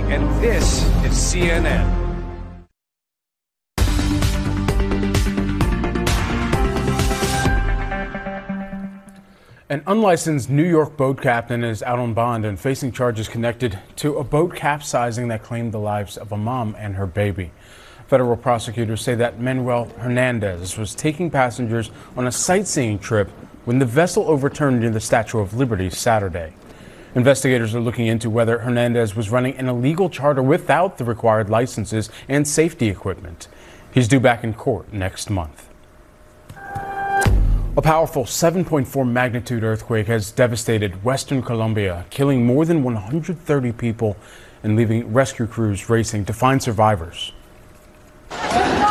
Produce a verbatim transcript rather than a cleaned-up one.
and this is C N N. An unlicensed New York boat captain is out on bond and facing charges connected to a boat capsizing that claimed the lives of a mom and her baby. Federal prosecutors say that Manuel Hernandez was taking passengers on a sightseeing trip when the vessel overturned near the Statue of Liberty Saturday. Investigators are looking into whether Hernandez was running an illegal charter without the required licenses and safety equipment. He's due back in court next month. A powerful seven point four magnitude earthquake has devastated western Colombia, killing more than one hundred thirty people and leaving rescue crews racing to find survivors.